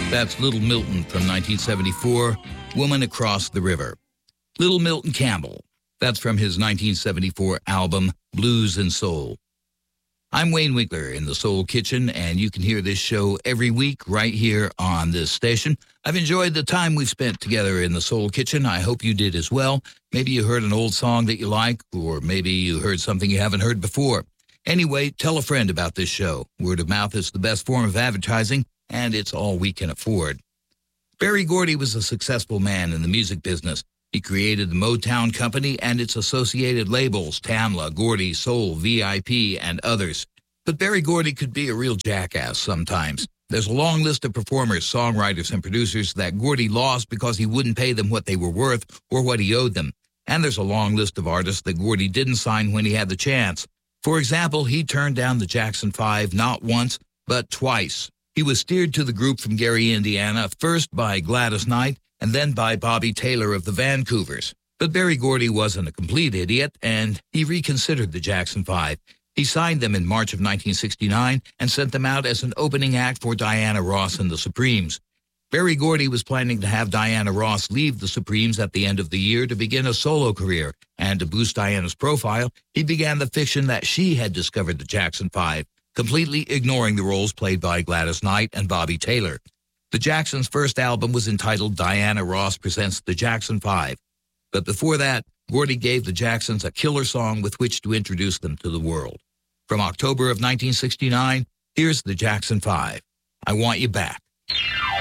That's Little Milton from 1974, Woman Across the River. Little Milton Campbell. That's from his 1974 album, Blues and Soul. I'm Wayne Winkler in the Soul Kitchen, and you can hear this show every week right here on this station. I've enjoyed the time we've spent together in the Soul Kitchen. I hope you did as well. Maybe you heard an old song that you like, or maybe you heard something you haven't heard before. Anyway, tell a friend about this show. Word of mouth is the best form of advertising, and it's all we can afford. Berry Gordy was a successful man in the music business. He created the Motown Company and its associated labels, Tamla, Gordy, Soul, VIP, and others. But Berry Gordy could be a real jackass sometimes. There's a long list of performers, songwriters, and producers that Gordy lost because he wouldn't pay them what they were worth or what he owed them. And there's a long list of artists that Gordy didn't sign when he had the chance. For example, he turned down the Jackson 5 not once, but twice. He was steered to the group from Gary, Indiana, first by Gladys Knight and then by Bobby Taylor of the Vancouvers. But Berry Gordy wasn't a complete idiot, and he reconsidered the Jackson 5. He signed them in March of 1969 and sent them out as an opening act for Diana Ross and the Supremes. Berry Gordy was planning to have Diana Ross leave the Supremes at the end of the year to begin a solo career, and to boost Diana's profile, he began the fiction that she had discovered the Jackson 5, completely ignoring the roles played by Gladys Knight and Bobby Taylor. The Jacksons' first album was entitled Diana Ross Presents the Jackson 5. But before that, Gordy gave the Jacksons a killer song with which to introduce them to the world. From October of 1969, here's the Jackson 5, I Want You Back.